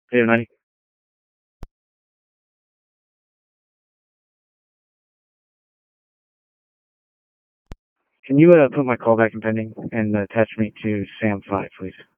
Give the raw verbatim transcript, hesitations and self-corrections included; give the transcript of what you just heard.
Hey, ninety. Can you uh, put my callback in pending and attach me to Sam five, please?